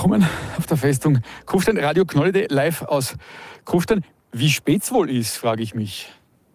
angekommen auf der Festung Kufstein. Radio Knolle live aus Kufstein. Wie spät's wohl ist, frage ich mich.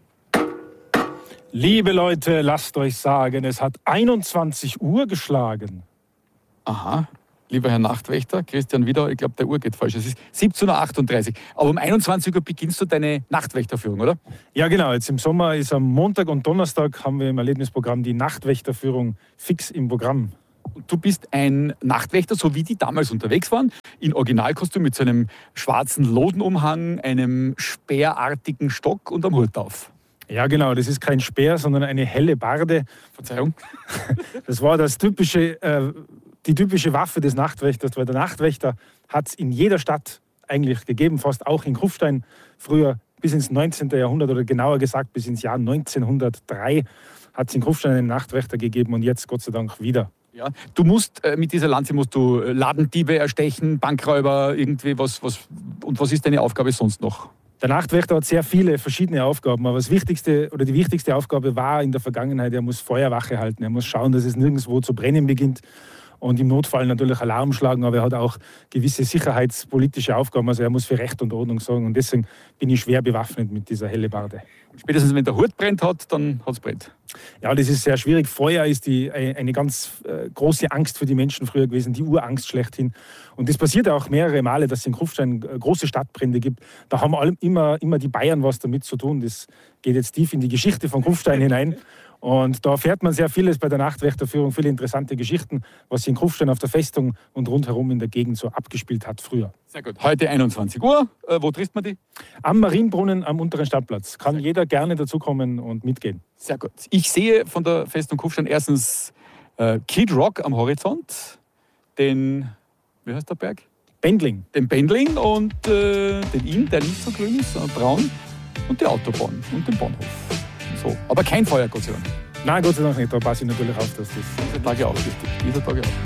Liebe Leute, lasst euch sagen, es hat 21 Uhr geschlagen. Aha, lieber Herr Nachtwächter, Christian Wieder, ich glaube, der Uhr geht falsch. Es ist 17.38 Uhr. Aber um 21 Uhr beginnst du deine Nachtwächterführung, oder? Ja, genau. Jetzt im Sommer ist am Montag und Donnerstag haben wir im Erlebnisprogramm die Nachtwächterführung fix im Programm. Du bist ein Nachtwächter, so wie die damals unterwegs waren, in Originalkostüm mit so einem schwarzen Lodenumhang, einem speerartigen Stock und am Hut auf. Ja, genau. Das ist kein Speer, sondern eine helle Barde. Verzeihung. Das war die typische Waffe des Nachtwächters, weil der Nachtwächter hat es in jeder Stadt eigentlich gegeben, fast auch in Kufstein früher bis ins 19. Jahrhundert oder genauer gesagt bis ins Jahr 1903 hat es in Kufstein einen Nachtwächter gegeben und jetzt Gott sei Dank wieder. Ja, du musst mit dieser Lanze Ladendiebe erstechen, Bankräuber, irgendwie was. Und was ist deine Aufgabe sonst noch? Der Nachtwächter hat sehr viele verschiedene Aufgaben, aber die wichtigste Aufgabe war in der Vergangenheit, er muss Feuerwache halten, er muss schauen, dass es nirgendwo zu brennen beginnt und im Notfall natürlich Alarm schlagen, aber er hat auch gewisse sicherheitspolitische Aufgaben, also er muss für Recht und Ordnung sorgen und deswegen bin ich schwer bewaffnet mit dieser Hellebarde. Spätestens wenn der Hut brennt hat, dann hat es brennt. Ja, das ist sehr schwierig. Feuer ist eine ganz große Angst für die Menschen früher gewesen, die Urangst schlechthin. Und das passiert auch mehrere Male, dass es in Kufstein große Stadtbrände gibt. Da haben immer die Bayern was damit zu tun. Das geht jetzt tief in die Geschichte von Kufstein hinein. Und da erfährt man sehr vieles bei der Nachtwächterführung, viele interessante Geschichten, was sich in Kufstein auf der Festung und rundherum in der Gegend so abgespielt hat früher. Sehr gut. Heute 21 Uhr. Wo trifft man die? Am Marienbrunnen am unteren Stadtplatz. Kann jeder gerne dazukommen und mitgehen. Sehr gut. Ich sehe von der Festung Kufstein erstens Kid Rock am Horizont, wie heißt der Berg? Bendling. Den Bendling und den Inn, der nicht so grün ist, sondern braun, und die Autobahn und den Bahnhof. So. Aber kein Feuer, Gott sei Dank. Nein, Gott sei Dank nicht. Da passe ich natürlich auf, dass das... Dieser Tage auch wichtig.